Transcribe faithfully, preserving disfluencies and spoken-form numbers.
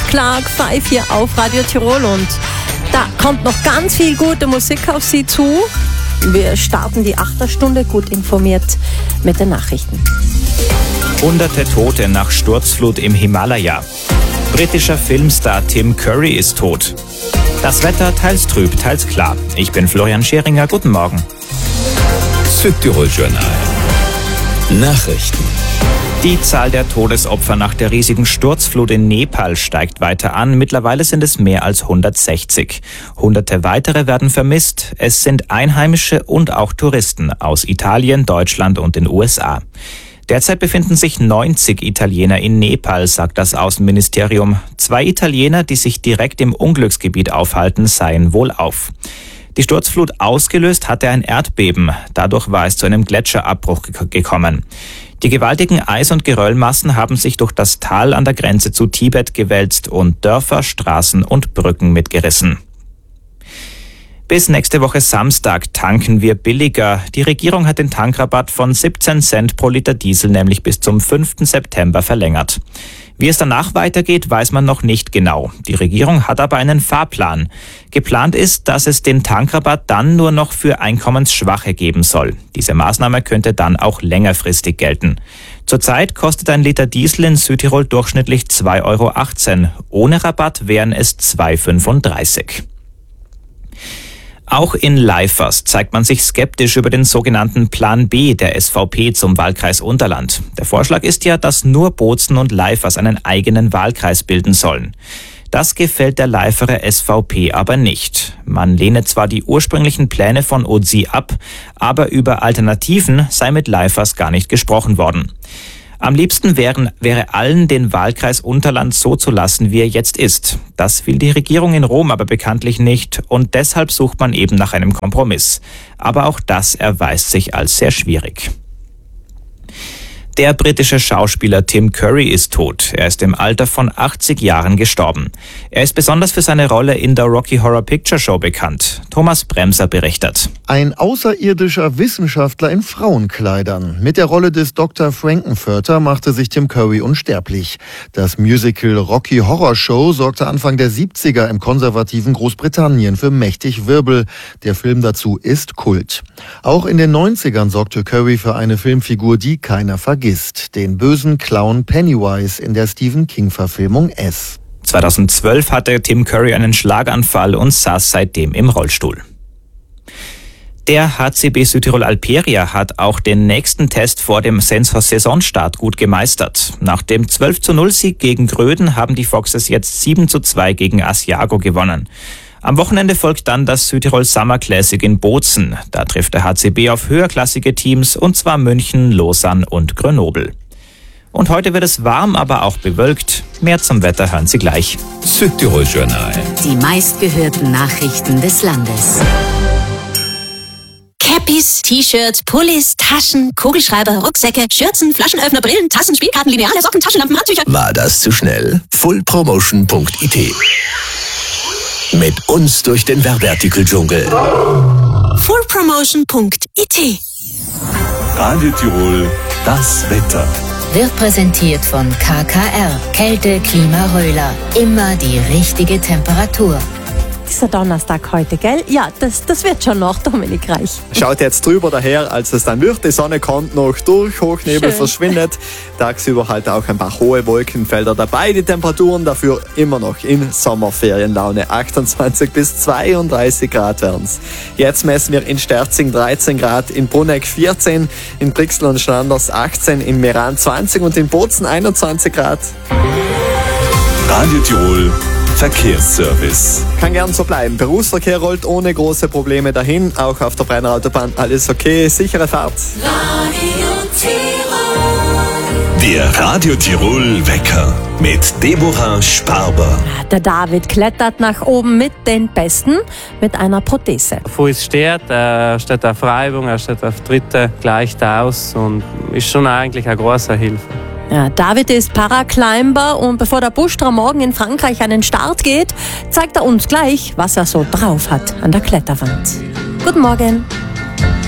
Clark, Five hier auf Radio Tirol und da kommt noch ganz viel gute Musik auf Sie zu. Wir starten die Achterstunde gut informiert mit den Nachrichten. Hunderte Tote nach Sturzflut im Himalaya. Britischer Filmstar Tim Curry ist tot. Das Wetter teils trüb, teils klar. Ich bin Florian Scheringer, guten Morgen. Südtirol Journal. Nachrichten. Die Zahl der Todesopfer nach der riesigen Sturzflut in Nepal steigt weiter an. Mittlerweile sind es mehr als hundertsechzig. Hunderte weitere werden vermisst. Es sind Einheimische und auch Touristen aus Italien, Deutschland und den U S A. Derzeit befinden sich neunzig Italiener in Nepal, sagt das Außenministerium. Zwei Italiener, die sich direkt im Unglücksgebiet aufhalten, seien wohlauf. Die Sturzflut ausgelöst hatte ein Erdbeben. Dadurch war es zu einem Gletscherabbruch gekommen. Die gewaltigen Eis- und Geröllmassen haben sich durch das Tal an der Grenze zu Tibet gewälzt und Dörfer, Straßen und Brücken mitgerissen. Bis nächste Woche Samstag tanken wir billiger. Die Regierung hat den Tankrabatt von siebzehn Cent pro Liter Diesel nämlich bis zum fünften September verlängert. Wie es danach weitergeht, weiß man noch nicht genau. Die Regierung hat aber einen Fahrplan. Geplant ist, dass es den Tankrabatt dann nur noch für Einkommensschwache geben soll. Diese Maßnahme könnte dann auch längerfristig gelten. Zurzeit kostet ein Liter Diesel in Südtirol durchschnittlich zwei Euro achtzehn. Ohne Rabatt wären es zwei Euro fünfunddreißig. Auch in Leifers zeigt man sich skeptisch über den sogenannten Plan B der S V P zum Wahlkreis Unterland. Der Vorschlag ist ja, dass nur Bozen und Leifers einen eigenen Wahlkreis bilden sollen. Das gefällt der Leiferer S V P aber nicht. Man lehne zwar die ursprünglichen Pläne von O D S I ab, aber über Alternativen sei mit Leifers gar nicht gesprochen worden. Am liebsten wären, wäre allen den Wahlkreis Unterland so zu lassen, wie er jetzt ist. Das will die Regierung in Rom aber bekanntlich nicht und deshalb sucht man eben nach einem Kompromiss. Aber auch das erweist sich als sehr schwierig. Der britische Schauspieler Tim Curry ist tot. Er ist im Alter von achtzig Jahren gestorben. Er ist besonders für seine Rolle in der Rocky Horror Picture Show bekannt. Thomas Bremser berichtet. Ein außerirdischer Wissenschaftler in Frauenkleidern. Mit der Rolle des Doktor Frankenfurter machte sich Tim Curry unsterblich. Das Musical Rocky Horror Show sorgte Anfang der siebziger im konservativen Großbritannien für mächtig Wirbel. Der Film dazu ist Kult. Auch in den neunzigern sorgte Curry für eine Filmfigur, die keiner vergisst. Den bösen Clown Pennywise in der Stephen King-Verfilmung S. zweitausendzwölf hatte Tim Curry einen Schlaganfall und saß seitdem im Rollstuhl. Der H C B Südtirol Alperia hat auch den nächsten Test vor dem Saisonstart gut gemeistert. Nach dem zwölf zu null Sieg gegen Gröden haben die Foxes jetzt sieben zu zwei gegen Asiago gewonnen. Am Wochenende folgt dann das Südtirol Summer Classic in Bozen. Da trifft der H C B auf höherklassige Teams, und zwar München, Lausanne und Grenoble. Und heute wird es warm, aber auch bewölkt. Mehr zum Wetter hören Sie gleich. Südtirol Journal. Die meistgehörten Nachrichten des Landes. Cappies, T-Shirts, Pullis, Taschen, Kugelschreiber, Rucksäcke, Schürzen, Flaschenöffner, Brillen, Tassen, Spielkarten, Lineale, Socken, Taschenlampen, Handtücher. War das zu schnell? full promotion punkt I T. Mit uns durch den Werbeartikeldschungel. full promotion punkt I T. Radio Tirol, das Wetter. Wird präsentiert von K K R. Kälte, Klima, Röhler. Immer die richtige Temperatur. Dieser Donnerstag heute, gell? Ja, das, das wird schon noch, Dominik Reich. Schaut jetzt drüber daher, als es dann wird. Die Sonne kommt noch durch, Hochnebel Schön. verschwindet. Tagsüber halt auch ein paar hohe Wolkenfelder dabei. Die Temperaturen dafür immer noch in Sommerferienlaune. achtundzwanzig bis zweiunddreißig Grad werden's. Jetzt messen wir in Sterzing dreizehn Grad, in Bruneck vierzehn, in Brixel und Schlanders achtzehn, in Meran zwanzig und in Bozen einundzwanzig Grad. Radio Tirol Verkehrsservice. Kann gern so bleiben. Berufsverkehr rollt ohne große Probleme dahin. Auch auf der Brenner Autobahn alles okay. Sichere Fahrt. Radio Tirol. Der Radio Tirol Wecker mit Deborah Sparber. Der David klettert nach oben mit den Besten mit einer Prothese. Wo es steht, er steht auf Reibung, er steht auf Dritte, gleicht aus und ist schon eigentlich eine große Hilfe. Ja, David ist Paraclimber und bevor der Buschtra morgen in Frankreich an den Start geht, zeigt er uns gleich, was er so drauf hat an der Kletterwand. Guten Morgen.